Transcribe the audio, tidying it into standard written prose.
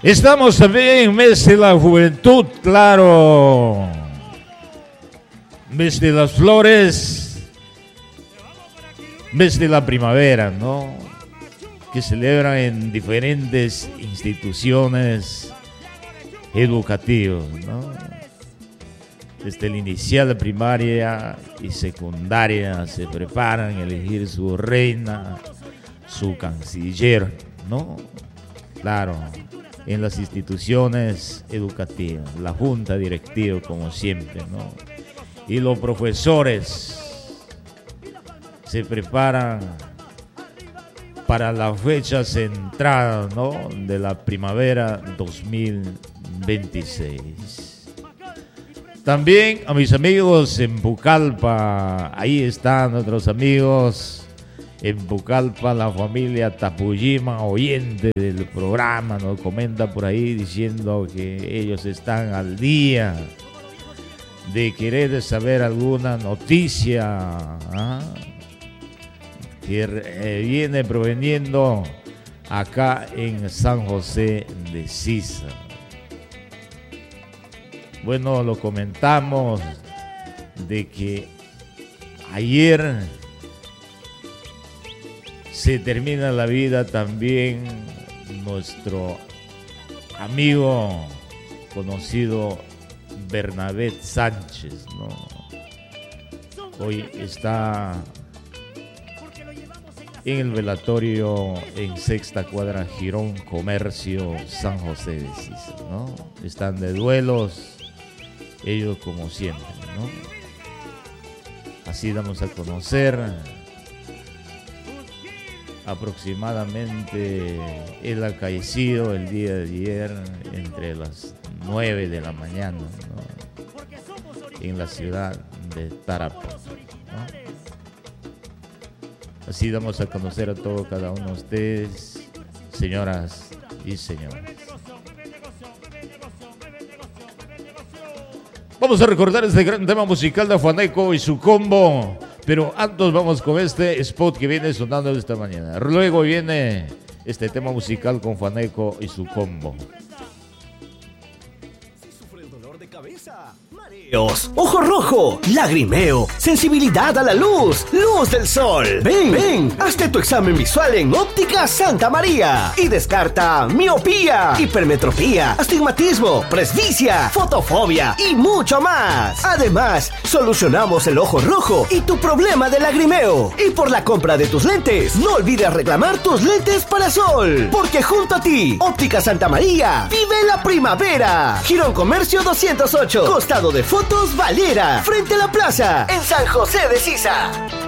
Estamos también en mes de la juventud, claro. Mes de las flores. Mes de la primavera, ¿no? Que celebran en diferentes instituciones educativas, ¿no? Desde el inicial, primaria y secundaria se preparan a elegir su reina, su canciller, ¿no? Claro, en las instituciones educativas, la junta directiva como siempre, ¿no? Y los profesores se preparan para la fecha central, ¿no? De la primavera 2026. También a mis amigos en Pucallpa, ahí están nuestros amigos en Pucallpa, la familia Tapujima, oyente del programa, nos comenta por ahí diciendo que ellos están al día de querer saber alguna noticia que viene proveniendo acá en San José de Sisa. Bueno, lo comentamos de que ayer se termina la vida también nuestro amigo conocido Bernabé Sánchez, ¿no? Hoy está en el velatorio en Sexta Cuadra, Girón Comercio, San José de Sisa, ¿no? Están de duelos ellos como siempre, ¿no? Así damos a conocer aproximadamente el acaecido el día de ayer entre las 9 de la mañana, ¿no? En la ciudad de Tarapacá, ¿no? Así damos a conocer a todo cada uno de ustedes, señoras y señores. Vamos a recordar este gran tema musical de Faneco y su combo, pero antes vamos con este spot que viene sonando esta mañana. Luego viene este tema musical con Faneco y su combo. Ojo rojo, lagrimeo, sensibilidad a la luz, luz del sol. Ven, hazte tu examen visual en Óptica Santa María y descarta miopía, hipermetropía, astigmatismo, presbicia, fotofobia y mucho más. Además, solucionamos el ojo rojo y tu problema de lagrimeo. Y por la compra de tus lentes, no olvides reclamar tus lentes para sol, porque junto a ti, Óptica Santa María, vive la primavera. Girón Comercio 208, costado de Fotos Valera, frente a la plaza, en San José de Sisa.